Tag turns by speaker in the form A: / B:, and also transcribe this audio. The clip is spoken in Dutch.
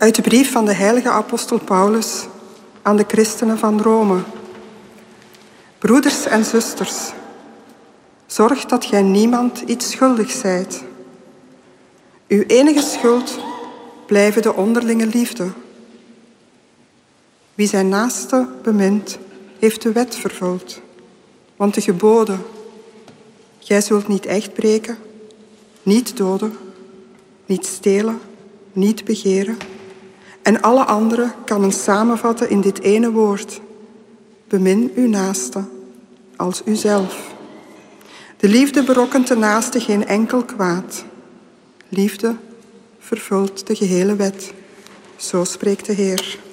A: Uit de brief van de heilige apostel Paulus aan de christenen van Rome. Broeders en zusters, zorg dat gij niemand iets schuldig zijt. Uw enige schuld blijven de onderlinge liefde. Wie zijn naaste bemint, heeft de wet vervuld. Want de geboden, gij zult niet echt breken, niet doden, niet stelen, niet begeren. En alle andere kan men samenvatten in dit ene woord. Bemin uw naaste als uzelf. De liefde berokkent de naaste geen enkel kwaad. Liefde vervult de gehele wet. Zo spreekt de Heer.